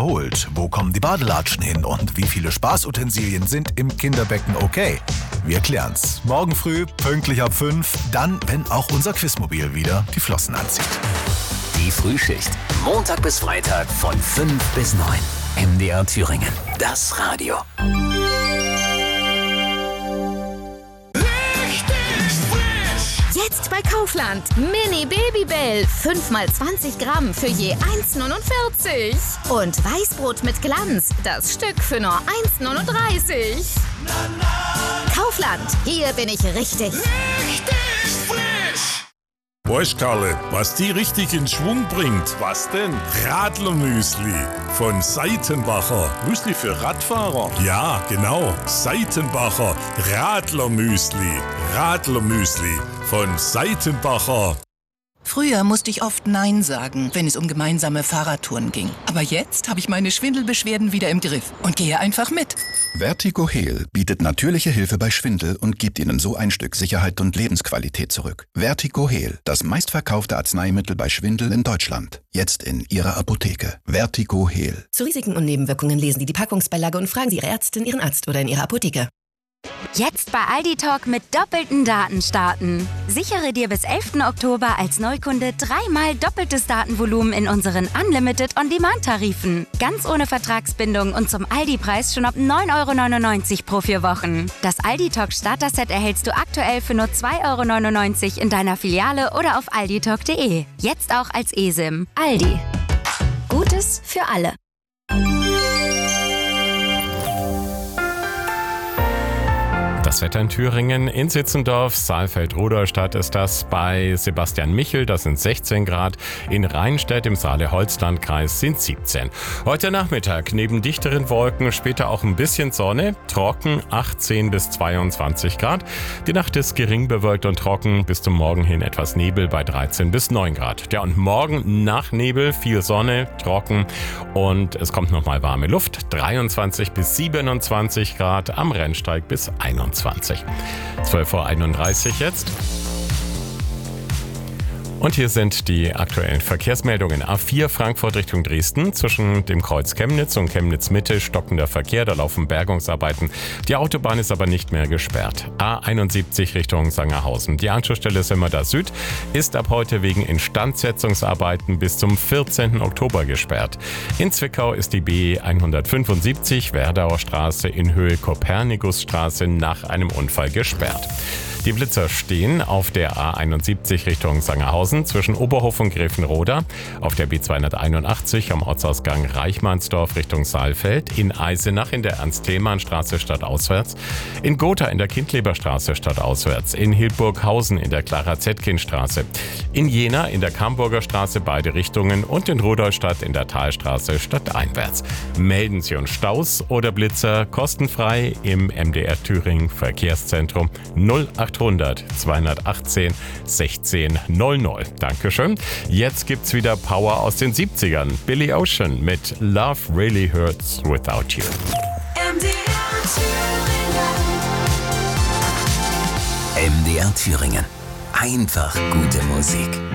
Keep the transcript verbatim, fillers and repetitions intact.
überholt? Wo kommen die Badelatschen hin? Und wie viele Spaßutensilien sind im Kinderbecken okay? Wir klären's. Morgen früh, pünktlich ab fünf, dann, wenn auch unser Quizmobil wieder die Flossen anzieht. Die Frühschicht. Montag bis Freitag von fünf bis neun. M D R Thüringen. Das Radio. Jetzt bei Kaufland. Mini Babybell. fünf mal zwanzig Gramm für je eins neunundvierzig. Und Weißbrot mit Glanz. Das Stück für nur eins neununddreißig. Kaufland. Hier bin ich richtig. Richtig frisch. Weißt Karle, was die richtig in Schwung bringt? Was denn? Radlermüsli von Seitenbacher. Müsli für Radfahrer? Ja, genau. Seitenbacher Radlermüsli. Radlermüsli von Seitenbacher. Früher musste ich oft Nein sagen, wenn es um gemeinsame Fahrradtouren ging. Aber jetzt habe ich meine Schwindelbeschwerden wieder im Griff und gehe einfach mit. Vertigo-Heal bietet natürliche Hilfe bei Schwindel und gibt Ihnen so ein Stück Sicherheit und Lebensqualität zurück. Vertigo-Heal, das meistverkaufte Arzneimittel bei Schwindel in Deutschland. Jetzt in Ihrer Apotheke. Vertigo-Heal. Zu Risiken und Nebenwirkungen lesen Sie die Packungsbeilage und fragen Sie Ihre Ärztin, Ihren Arzt oder in Ihrer Apotheke. Jetzt bei Aldi Talk mit doppelten Daten starten. Sichere dir bis elften Oktober als Neukunde dreimal doppeltes Datenvolumen in unseren Unlimited On-Demand-Tarifen. Ganz ohne Vertragsbindung und zum Aldi-Preis schon ab neun Euro neunundneunzig pro vier Wochen. Das Aldi Talk Starter-Set erhältst du aktuell für nur zwei Euro neunundneunzig in deiner Filiale oder auf alditalk punkt de. Jetzt auch als eSIM. Aldi. Gutes für alle. Das Wetter in Thüringen, in Sitzendorf, Saalfeld-Rudolstadt ist das, bei Sebastian Michel, das sind sechzehn Grad, in Rheinstedt im Saale-Holz-Landkreis sind siebzehn. Heute Nachmittag neben dichteren Wolken später auch ein bisschen Sonne, trocken achtzehn bis zweiundzwanzig Grad. Die Nacht ist gering bewölkt und trocken, bis zum Morgen hin etwas Nebel bei dreizehn bis neun Grad. Ja, und morgen nach Nebel viel Sonne, trocken und es kommt nochmal warme Luft, dreiundzwanzig bis siebenundzwanzig Grad, am Rennsteig bis einundzwanzig. zwölf Uhr einunddreißig jetzt. Und hier sind die aktuellen Verkehrsmeldungen. A vier Frankfurt Richtung Dresden. Zwischen dem Kreuz Chemnitz und Chemnitz Mitte stockender Verkehr. Da laufen Bergungsarbeiten. Die Autobahn ist aber nicht mehr gesperrt. A einundsiebzig Richtung Sangerhausen. Die Anschlussstelle Semmerda Süd ist ab heute wegen Instandsetzungsarbeiten bis zum vierzehnten Oktober gesperrt. In Zwickau ist die B hundertfünfundsiebzig Werdauer Straße in Höhe Kopernikusstraße nach einem Unfall gesperrt. Die Blitzer stehen auf der A einundsiebzig Richtung Sangerhausen zwischen Oberhof und Gräfenroda, auf der B zweihunderteinundachtzig am Ortsausgang Reichmannsdorf Richtung Saalfeld, in Eisenach in der Ernst-Thälmann-Straße stadtauswärts, in Gotha in der Kindleberstraße stadtauswärts, in Hildburghausen in der Clara-Zetkin-Straße, in Jena in der Kamburger Straße beide Richtungen und in Rudolstadt in der Talstraße stadteinwärts. Melden Sie uns Staus oder Blitzer kostenfrei im M D R Thüringen Verkehrszentrum null acht hundert zweihundertachtzehn sechzehn null null. Dankeschön. Jetzt gibt's wieder Power aus den siebzigern. Billy Ocean mit Love Really Hurts Without You. M D R Thüringen. M D R Thüringen. Einfach gute Musik.